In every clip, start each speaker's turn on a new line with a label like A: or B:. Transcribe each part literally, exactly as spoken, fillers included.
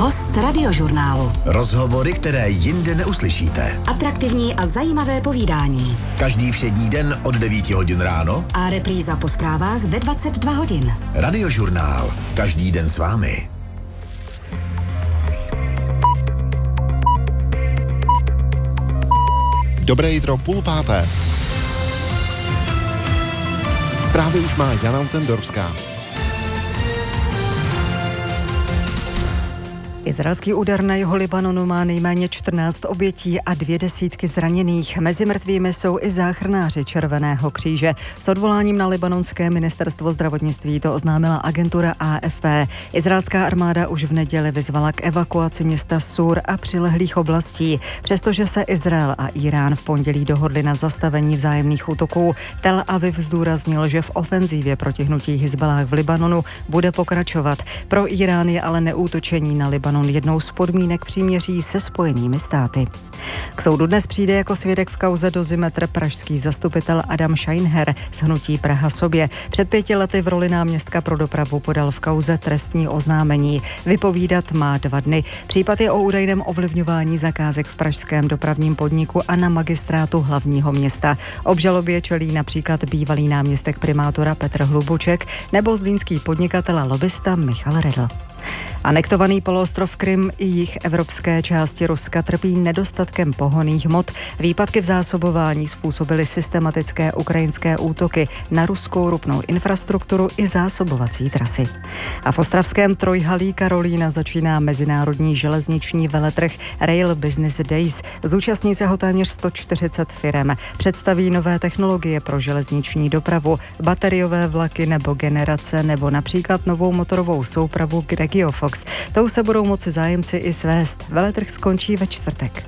A: Host Radiožurnálu.
B: Rozhovory, které jinde neuslyšíte.
A: Atraktivní a zajímavé povídání.
B: Každý všední den od devíti hodin ráno.
A: A repríza po zprávách ve dvacet dva hodin.
B: Radiožurnál. Každý den s vámi.
C: Dobré jitro, půl páté. Zprávy už má Jana Utendorská.
D: Izraelský úder na jihu Libanonu má nejméně čtrnáct obětí a dvě desítky zraněných. Mezi mrtvými jsou i záchranáři Červeného kříže. S odvoláním na libanonské ministerstvo zdravotnictví to oznámila agentura A F P. Izraelská armáda už v neděli vyzvala k evakuaci města Sur a přilehlých oblastí. Přestože se Izrael a Irán v pondělí dohodli na zastavení vzájemných útoků, Tel Aviv zdůraznil, že v ofenzívě proti hnutí Hizballáh v Libanonu bude pokračovat. Pro Irán je ale neútočení na Libanon jednou z podmínek příměří se Spojenými státy. K soudu dnes přijde jako svědek v kauze Dozimetr pražský zastupitel Adam Scheinher z hnutí Praha sobě. Před pěti lety v roli náměstka pro dopravu podal v kauze trestní oznámení. Vypovídat má dva dny. Případ je o údajném ovlivňování zakázek v pražském dopravním podniku a na magistrátu hlavního města. Obžalobě čelí například bývalý náměstek primátora Petr Hlubuček nebo zlínský podnikatel a lobista Michal Redl. Anektovaný poloostrov Krym i jih evropské části Ruska trpí nedostatkem pohonných hmot. Výpadky v zásobování způsobily systematické ukrajinské útoky na ruskou ropnou infrastrukturu i zásobovací trasy. A v ostravském trojhalí Karolína začíná mezinárodní železniční veletrh Rail Business Days. Zúčastní se ho téměř sto čtyřicet firem. Představí nové technologie pro železniční dopravu, bateriové vlaky nebo generace nebo například novou motorovou soupravu Regiofox. Tou se budou moci zájemci i svést. Veletrh skončí ve čtvrtek.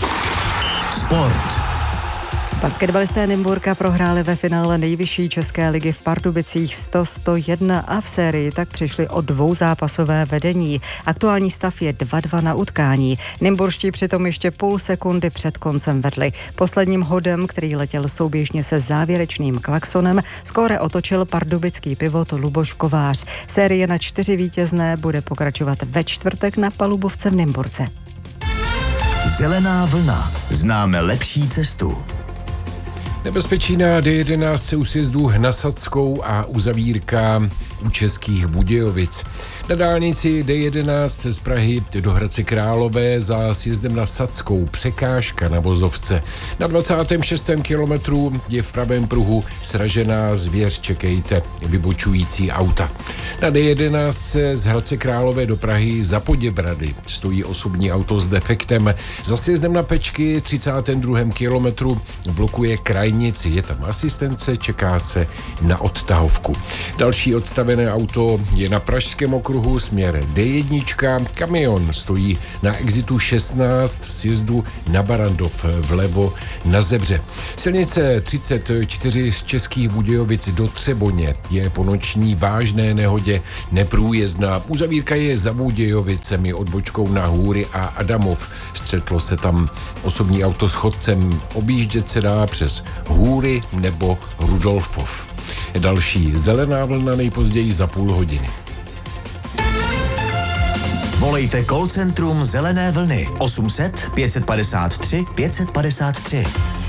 B: Sport.
D: Basketbalisté Nymburka prohráli ve finále nejvyšší české ligy v Pardubicích sto sto jedna a v sérii tak přišli o dvouzápasové vedení. Aktuální stav je dva dva na utkání. Nymburští přitom ještě půl sekundy před koncem vedli. Posledním hodem, který letěl souběžně se závěrečným klaksonem, skóre otočil pardubický pivot Luboš Kovář. Série na čtyři vítězné bude pokračovat ve čtvrtek na palubovce v Nymburce.
B: Zelená vlna. Známe lepší cestu.
E: Nebezpečí na D jedenáct u sjezdu na Sadskou a uzavírka u Českých Budějovic. Na dálnici D jedenáct z Prahy do Hradce Králové za sjezdem na Sadskou překážka na vozovce. Na dvacátém šestém kilometru je v pravém pruhu sražená zvěř, čekejte, vybočující auta. Na D jedenáct z Hradce Králové do Prahy za Poděbrady stojí osobní auto s defektem. Za sjezdem na Pečky třicátém druhém kilometru blokuje krajnici. Je tam asistence, čeká se na odtahovku. Další odstavené auto je na pražském okruhu směr D jedna. Kamion stojí na exitu šestnáct sjezdu na Barandov vlevo na Zebře. Silnice třicet čtyři z Českých Budějovic do Třeboně je po noční vážné nehodě neprůjezdná. Uzavírka je za Budějovicemi odbočkou na Hůry a Adamov. Střetlo se tam osobní auto s chodcem. Objíždět se dá přes Hůry nebo Rudolfov. Další zelená vlna nejpozději za půl hodiny.
B: Volejte call centrum Zelené vlny osm set pět padesát tři pět padesát tři.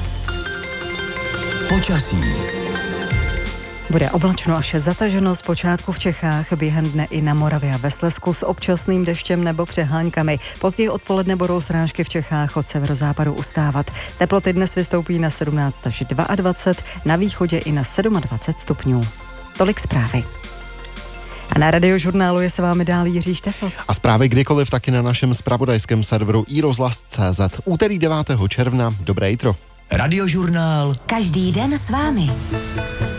B: Počasí.
D: Bude oblačno až zataženo zpočátku v Čechách, během dne i na Moravě a ve Slezsku s občasným deštěm nebo přeháňkami. Později odpoledne budou srážky v Čechách od severozápadu ustávat. Teploty dnes vystoupí na sedmnáct až dvacet dva, na východě i na dvacet sedm stupňů. Tolik zprávy. A na Radiožurnálu je s vámi dál Jiří Štefl.
C: A zprávy kdykoliv taky na našem zpravodajském serveru i rozhlas tečka cé zet. Úterý devátého června. Dobré jitro.
B: Radiožurnál.
A: Každý den s vámi.